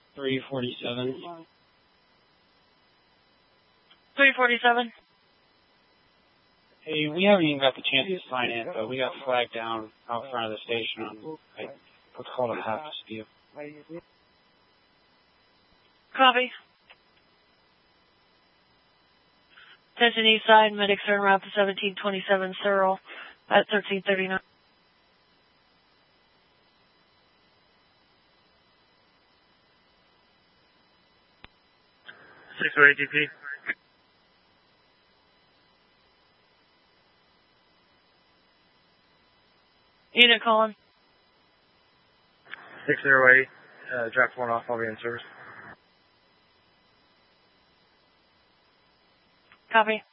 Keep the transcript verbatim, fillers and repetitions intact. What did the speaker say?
three forty-seven. three forty-seven. Hey, we haven't even got the chance to sign in, but we got flagged down out front of the station on like, what's called a half dispute. Copy. Attention East Side, medics are en route to seventeen twenty-seven Searle at thirteen thirty-nine. six oh eight D P. Unit calling. six oh eight, uh, draft one off, I'll be in service. Copy.